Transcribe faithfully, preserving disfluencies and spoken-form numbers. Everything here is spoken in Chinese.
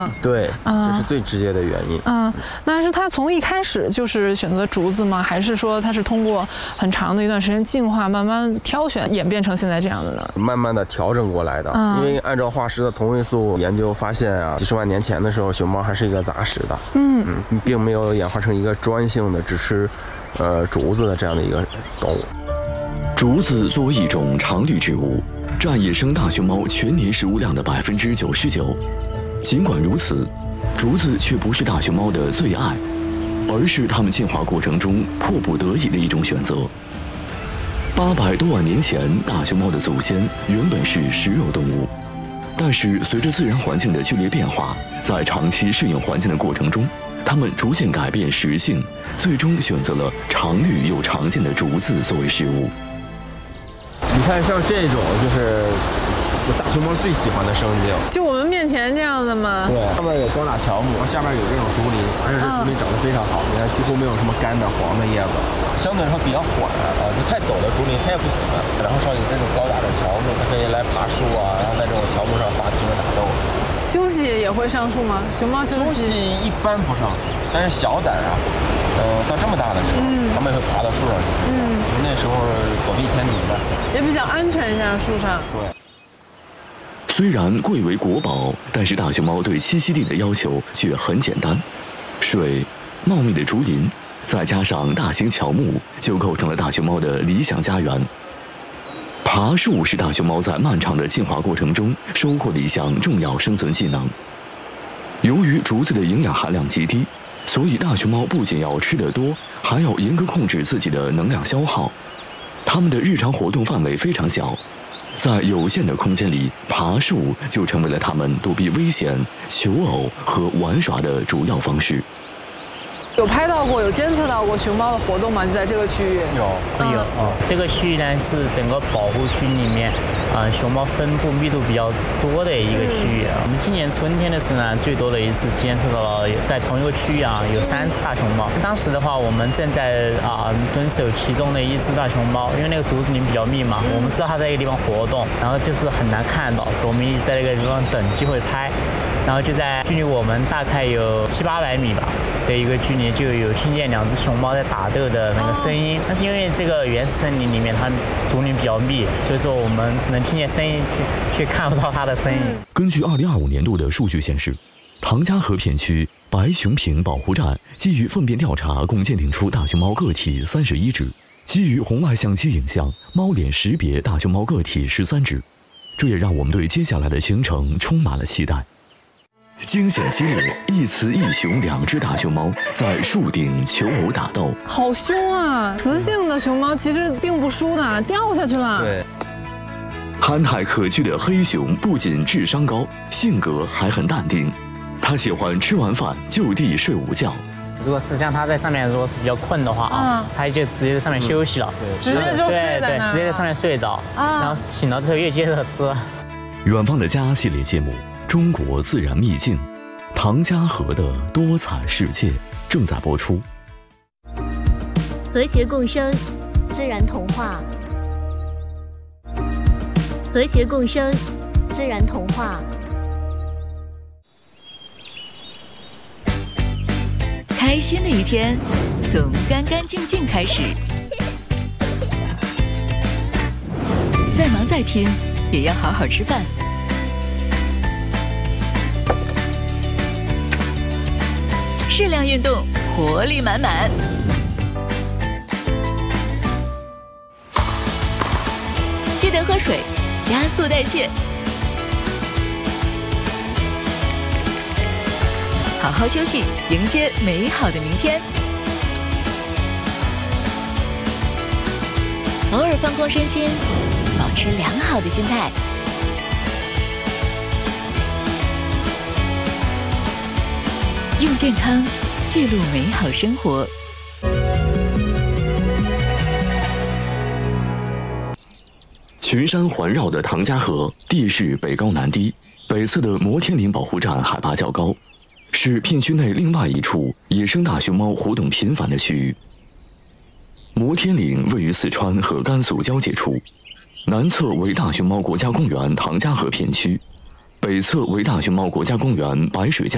对，这是最直接的原因。 嗯，那是它从一开始就是选择竹子吗？还是说它是通过很长的一段时间进化，慢慢挑选，演变成现在这样的呢？ 慢慢的调整过来的。嗯、因为按照化石的同位素研究发现啊，几十万年前的时候，熊猫还是一个杂食的。嗯嗯，并没有演化成一个专性的只吃，呃，竹子的这样的一个动物。 竹子作为一种常绿植物，占野生大熊猫全年食物量的百分之九十九。尽管如此，竹子却不是大熊猫的最爱，而是它们进化过程中迫不得已的一种选择。八百多万年前，大熊猫的祖先原本是食肉动物，但是随着自然环境的剧烈变化，在长期适应环境的过程中，它们逐渐改变食性，最终选择了常绿又常见的竹子作为食物。 你看，像这种就是大熊猫最喜欢的生境， 就我们面前这样的吗？ 对，上面有高大乔木，下面有这种竹林，而且这竹林长得非常好，你看几乎没有什么干的黄的叶子，相对来说比较缓啊，就太陡的竹林它也不喜欢。然后上有这种高大的乔木，它可以来爬树啊，然后在这种乔木上发情和打斗。 休息也会上树吗？熊猫休息？ 休息一般不上树，但是小崽啊，呃，到这么大的时候，嗯、它们也会爬到树上去。嗯，那时候躲避天敌嘛， 也比较安全一下树上。 对。 虽然贵为国宝，但是大熊猫对栖息地的要求却很简单：水、茂密的竹林，再加上大型乔木，就构成了大熊猫的理想家园。爬树是大熊猫在漫长的进化过程中收获的一项重要生存技能。由于竹子的营养含量极低，所以大熊猫不仅要吃得多，还要严格控制自己的能量消耗。它们的日常活动范围非常小，在有限的空间里，爬树就成为了它们躲避危险、求偶和玩耍的主要方式。 有拍到过、有监测到过熊猫的活动吗？就在这个区域？ 有， 会有。哦，这个区域呢是整个保护区里面，啊、呃，熊猫分布密度比较多的一个区域。嗯、我们今年春天的时候呢，最多的一次监测到了在同一个区域啊有三只大熊猫。当时的话，我们正在啊、呃、蹲守其中的一只大熊猫，因为那个竹子林比较密嘛，我们知道它在一个地方活动，然后就是很难看到，所以我们一直在那个地方等机会拍。然后就在距离我们大概有七八百米吧的一个距离，就有听见两只熊猫在打斗的那个声音。但是因为这个原始森林里面它竹林比较密，所以说我们只能听见声音，却却看不到它的声音。 根据二零二五年度的数据显示，唐家河片区白熊坪保护站基于粪便调查，共鉴定出大熊猫个体三十一只；基于红外相机影像猫脸识别大熊猫个体十三只。这也让我们对接下来的行程充满了期待。惊险激烈，一雌一雄两只大熊猫在树顶求偶打斗， 好凶啊！雌性的熊猫其实并不输的，掉下去了。 对， 憨态可掬的黑熊不仅智商高，性格还很淡定。它喜欢吃完饭就地睡午觉。 如果是像它在上面，如果是比较困的话啊，它、嗯、就直接在上面休息了， 嗯、直接就睡在那儿， 对对，直接在上面睡着，啊、然后醒了之后又接着吃。 远方的家系列节目。中国自然秘境，唐家河的多彩世界正在播出。 和谐共生，自然童话。和谐共生，自然童话。 开心的一天，从干干净净开始。再忙再拼，也要好好吃饭。适量运动，活力满满。记得喝水，加速代谢。好好休息，迎接美好的明天。偶尔放空身心，保持良好的心态。用健康记录美好生活。 群山环绕的唐家河，地势北高南低，北侧的摩天岭保护站海拔较高，是片区内另外一处野生大熊猫活动频繁的区域。摩天岭位于四川和甘肃交界处，南侧为大熊猫国家公园唐家河片区，北侧为大熊猫国家公园白水江。